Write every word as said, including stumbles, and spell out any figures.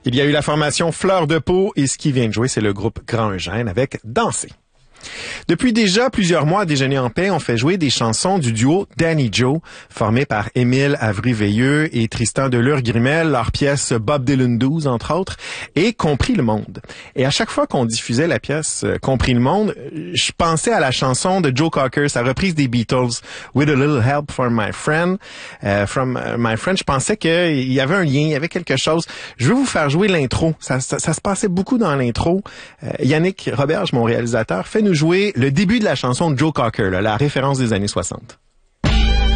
Il y a eu la formation Fleur de Peau et ce qui vient de jouer, c'est le groupe Grand Eugène avec Danser. Depuis déjà plusieurs mois à Déjeuner en paix, on fait jouer des chansons du duo Danny Joe, formé par Émile Avry-Veilleux et Tristan Delure-Grimel, leur pièce Bob Dylan douze, entre autres, et Compris le monde. Et à chaque fois qu'on diffusait la pièce Compris le monde, je pensais à la chanson de Joe Cocker, sa reprise des Beatles, With a Little Help from My Friend. Uh, from My Friend, je pensais qu'il y avait un lien, il y avait quelque chose. Je veux vous faire jouer l'intro. Ça, ça, ça se passait beaucoup dans l'intro. Uh, Yannick Roberge, mon réalisateur, fait nous jouer le début de la chanson de Joe Cocker, là, la référence des années soixante.